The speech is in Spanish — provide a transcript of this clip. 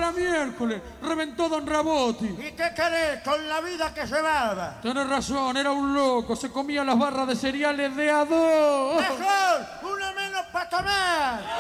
la miércoles, reventó Don Rabotti. ¿Y qué querés con la vida que llevaba? Tenés razón, era un loco, se comía las barras de cereales de a dos. ¡Mejor! ¡Una menos para tomar!